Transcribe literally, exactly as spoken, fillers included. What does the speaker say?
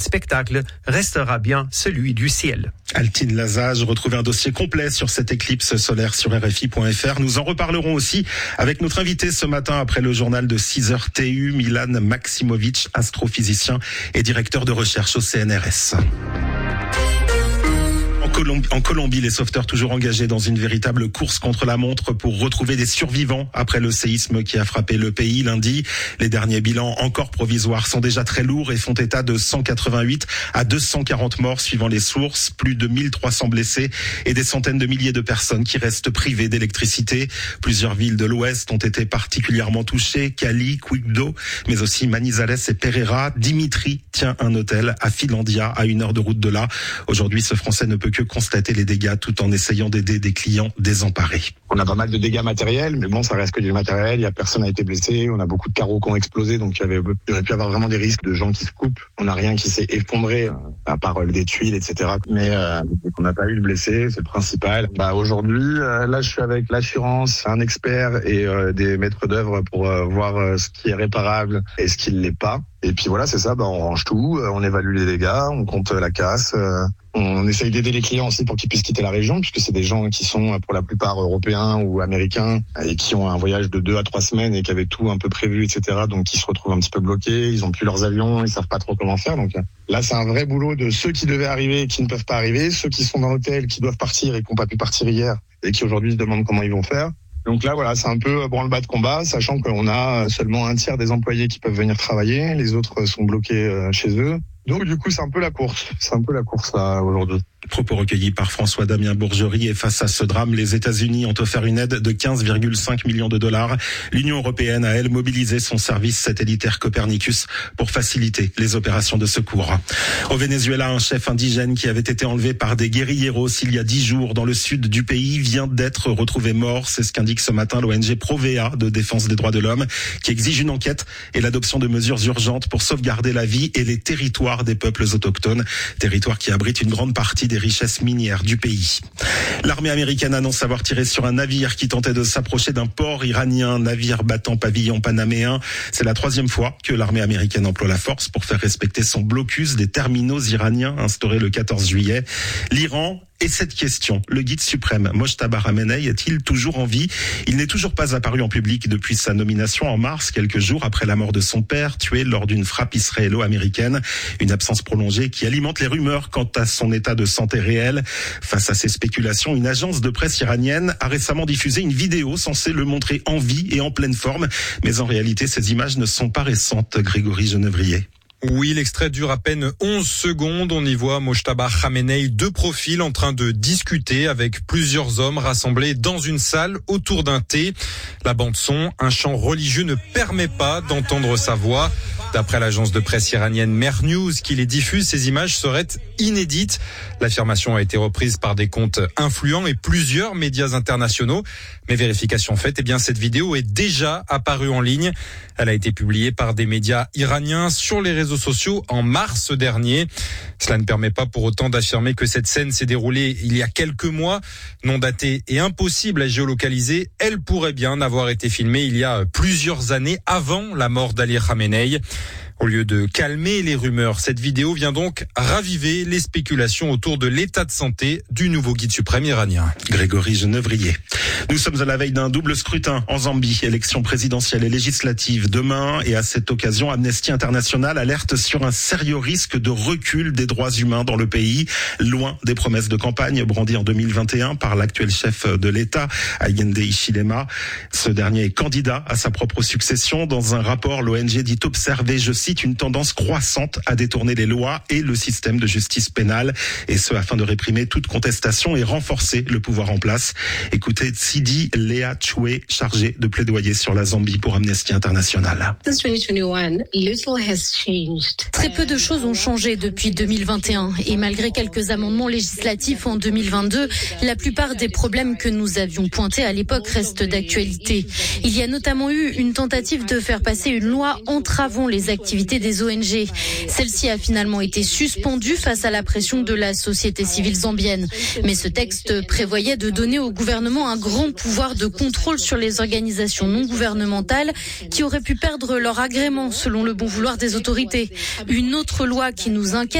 spectacle restera bien celui du ciel. Altine Lazage, retrouvez un dossier complet sur cette éclipse solaire sur R F I point F R. Nous en reparlerons aussi avec notre invité ce matin après le journal de six heures T U, Milan Maximovic, astrophysicien et directeur de recherche au C N R S. En Colombie, les sauveteurs toujours engagés dans une véritable course contre la montre pour retrouver des survivants après le séisme qui a frappé le pays lundi. Les derniers bilans encore provisoires sont déjà très lourds et font état de cent quatre-vingt-huit à deux cent quarante morts suivant les sources, plus de mille trois cents blessés et des centaines de milliers de personnes qui restent privées d'électricité. Plusieurs villes de l'Ouest ont été particulièrement touchées, Cali, Quibdó, mais aussi Manizales et Pereira. Dimitri tient un hôtel à Finlandia, à une heure de route de là. Aujourd'hui, ce Français ne peut que constater les dégâts tout en essayant d'aider des clients désemparés. On a pas mal de dégâts matériels, mais bon, ça reste que du matériel. Il y a personne a été blessé. On a beaucoup de carreaux qui ont explosé, donc il y avait, il aurait pu y avoir vraiment des risques de gens qui se coupent. On n'a rien qui s'est effondré, à part des tuiles, et cetera. Mais euh, on n'a pas eu de blessés, c'est le principal. Bah aujourd'hui, euh, là, je suis avec l'assurance, un expert et euh, des maîtres d'œuvre pour euh, voir euh, ce qui est réparable et ce qui ne l'est pas. Et puis voilà, c'est ça. Bah on range tout, euh, on évalue les dégâts, on compte la casse. Euh, On essaye d'aider les clients aussi pour qu'ils puissent quitter la région, puisque c'est des gens qui sont pour la plupart européens ou américains et qui ont un voyage de deux à trois semaines et qui avaient tout un peu prévu, et cetera. Donc qui se retrouvent un petit peu bloqués, ils ont plus leurs avions, ils savent pas trop comment faire. Donc là, c'est un vrai boulot de ceux qui devaient arriver et qui ne peuvent pas arriver, ceux qui sont dans l'hôtel, qui doivent partir et qui n'ont pas pu partir hier et qui aujourd'hui se demandent comment ils vont faire. Donc là, voilà, c'est un peu branle-bas de combat, sachant qu'on a seulement un tiers des employés qui peuvent venir travailler, les autres sont bloqués chez eux. Donc du coup, c'est un peu la course. C'est un peu la course là aujourd'hui. Propos recueillis par François-Damien Bourgerie. Et face à ce drame, les États-Unis ont offert une aide de quinze virgule cinq millions de dollars. L'Union européenne a, elle, mobilisé son service satellitaire Copernicus pour faciliter les opérations de secours. Au Venezuela, un chef indigène qui avait été enlevé par des guérilleros il y a dix jours dans le sud du pays vient d'être retrouvé mort. C'est ce qu'indique ce matin l'O N G Provea de défense des droits de l'homme, qui exige une enquête et l'adoption de mesures urgentes pour sauvegarder la vie et les territoires des peuples autochtones, territoires qui abritent une grande partie des richesses minières du pays. L'armée américaine annonce avoir tiré sur un navire qui tentait de s'approcher d'un port iranien, navire battant pavillon panaméen. C'est la troisième fois que l'armée américaine emploie la force pour faire respecter son blocus des terminaux iraniens instauré le quatorze juillet. L'Iran et cette question, le guide suprême Mojtaba Khamenei est-il toujours en vie? Il n'est toujours pas apparu en public depuis sa nomination en mars, quelques jours après la mort de son père, tué lors d'une frappe israélo-américaine. Une absence prolongée qui alimente les rumeurs quant à son état de santé réel. Face à ces spéculations, une agence de presse iranienne a récemment diffusé une vidéo censée le montrer en vie et en pleine forme. Mais en réalité, ces images ne sont pas récentes, Grégory Genevrier. Oui, l'extrait dure à peine onze secondes. On y voit Mojtaba Khamenei de profil en train de discuter avec plusieurs hommes rassemblés dans une salle autour d'un thé. La bande-son, un chant religieux ne permet pas d'entendre sa voix. D'après l'agence de presse iranienne Mer News qui les diffuse, ces images seraient inédites. L'affirmation a été reprise par des comptes influents et plusieurs médias internationaux. Mais vérification faite, eh bien cette vidéo est déjà apparue en ligne. Elle a été publiée par des médias iraniens sur les réseaux sociaux en mars dernier. Cela ne permet pas pour autant d'affirmer que cette scène s'est déroulée il y a quelques mois. Non datée et impossible à géolocaliser, elle pourrait bien avoir été filmée il y a plusieurs années avant la mort d'Ali Khamenei. Au lieu de calmer les rumeurs, cette vidéo vient donc raviver les spéculations autour de l'état de santé du nouveau guide suprême iranien. Grégory Genevrier. Nous sommes à la veille d'un double scrutin en Zambie, élections présidentielles et législatives demain. Et à cette occasion, Amnesty International alerte sur un sérieux risque de recul des droits humains dans le pays, loin des promesses de campagne brandies en deux mille vingt et un par l'actuel chef de l'État, Hakainde Hichilema. Ce dernier est candidat à sa propre succession. Dans un rapport, l'O N G dit observer, je cite, une tendance croissante à détourner les lois et le système de justice pénale, et ce afin de réprimer toute contestation et renforcer le pouvoir en place. Écoutez Sidi Léa Choué, chargée de plaidoyer sur la Zambie pour Amnesty International. Très peu de choses ont changé depuis deux mille vingt et un et malgré quelques amendements législatifs en deux mille vingt-deux, la plupart des problèmes que nous avions pointés à l'époque restent d'actualité. Il y a notamment eu une tentative de faire passer une loi entravant les activités des O N G. Celle-ci a finalement été suspendue face à la pression de la société civile zambienne. Mais ce texte prévoyait de donner au gouvernement un grand pouvoir de contrôle sur les organisations non gouvernementales qui auraient pu perdre leur agrément selon le bon vouloir des autorités. Une autre loi qui nous inquiète